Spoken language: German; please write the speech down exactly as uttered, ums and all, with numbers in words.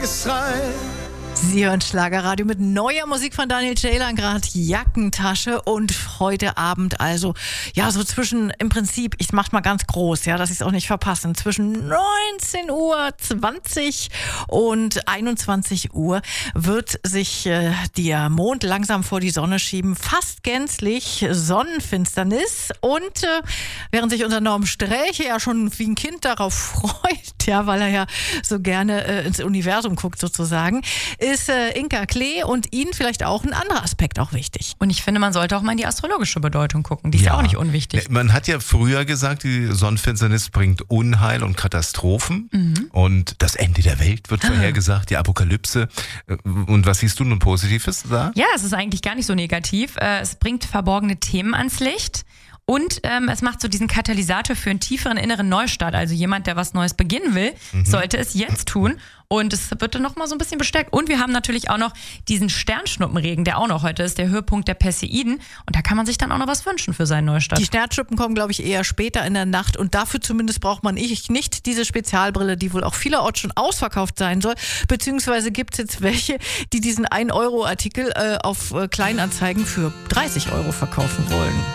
Sie hören Schlagerradio mit neuer Musik von Daniel Ceylan, gerade Jackentasche, und heute Abend also, ja, so zwischen, im Prinzip, ich mach's mal ganz groß, ja, dass ich es auch nicht verpassen, zwischen neunzehn Uhr zwanzig und einundzwanzig Uhr wird sich äh, der Mond langsam vor die Sonne schieben, fast gänzlich Sonnenfinsternis, und äh, während sich unser Norm Sträche ja schon wie ein Kind darauf freut, ja, weil er ja so gerne äh, ins Universum guckt sozusagen, ist äh, Inka Klee und Ihnen vielleicht auch ein anderer Aspekt auch wichtig. Und ich finde, man sollte auch mal in die astrologische Bedeutung gucken. Die ist ja auch nicht unwichtig. Man hat ja früher gesagt, die Sonnenfinsternis bringt Unheil und Katastrophen. Mhm. Und das Ende der Welt wird vorhergesagt, die Apokalypse. Und was siehst du nun Positives da? Ja, es ist eigentlich gar nicht so negativ. Es bringt verborgene Themen ans Licht. Und ähm, es macht so diesen Katalysator für einen tieferen inneren Neustart. Also jemand, der was Neues beginnen will, mhm. sollte es jetzt tun. Und es wird dann nochmal so ein bisschen bestärkt. Und wir haben natürlich auch noch diesen Sternschnuppenregen, der auch noch heute ist, der Höhepunkt der Perseiden. Und da kann man sich dann auch noch was wünschen für seinen Neustart. Die Sternschnuppen kommen, glaube ich, eher später in der Nacht. Und dafür zumindest braucht man nicht diese Spezialbrille, die wohl auch vielerorts schon ausverkauft sein soll. Beziehungsweise gibt es jetzt welche, die diesen ein Euro Artikel äh, auf äh, Kleinanzeigen für dreißig Euro verkaufen wollen.